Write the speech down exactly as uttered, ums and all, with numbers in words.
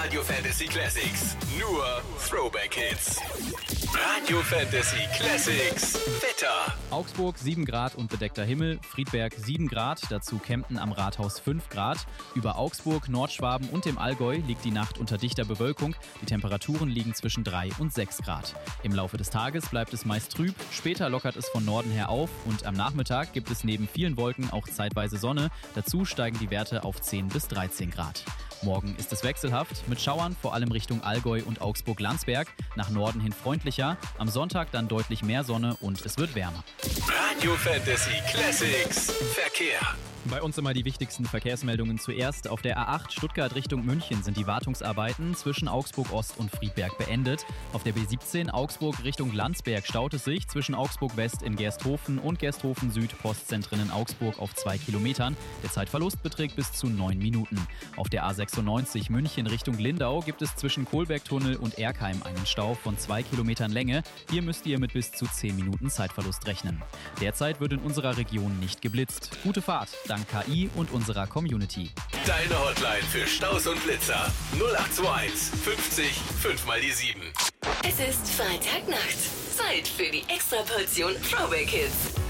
Radio Fantasy Classics. Nur Throwback Hits. Radio Fantasy Classics. Wetter. Augsburg sieben Grad und bedeckter Himmel, Friedberg sieben Grad, dazu Kempten am Rathaus fünf Grad. Über Augsburg, Nordschwaben und dem Allgäu liegt die Nacht unter dichter Bewölkung. Die Temperaturen liegen zwischen drei und sechs Grad. Im Laufe des Tages bleibt es meist trüb, später lockert es von Norden her auf und am Nachmittag gibt es neben vielen Wolken auch zeitweise Sonne. Dazu steigen die Werte auf zehn bis dreizehn Grad. Morgen ist es wechselhaft, mit Schauern vor allem Richtung Allgäu und Augsburg-Landsberg, nach Norden hin freundlicher, am Sonntag dann deutlich mehr Sonne und es wird wärmer. Radio Fantasy Classics. Verkehr. Bei uns immer die wichtigsten Verkehrsmeldungen zuerst. Auf der A acht Stuttgart Richtung München sind die Wartungsarbeiten zwischen Augsburg Ost und Friedberg beendet. Auf der B siebzehn Augsburg Richtung Landsberg staut es sich zwischen Augsburg West in Gersthofen und Gersthofen Süd Postzentren in Augsburg auf zwei Kilometern. Der Zeitverlust beträgt bis zu neun Minuten. Auf der A sechsundneunzig München Richtung Lindau gibt es zwischen Kohlbergtunnel und Erkheim einen Stau von zwei Kilometern Länge. Hier müsst ihr mit bis zu zehn Minuten Zeitverlust rechnen. Derzeit wird in unserer Region nicht geblitzt. Gute Fahrt, dank K I und unserer Community. Deine Hotline für Staus und Blitzer. null acht zwei eins fünfzig fünf mal die sieben. Es ist Freitagnacht. Zeit für die Extraportion Throwback Hits.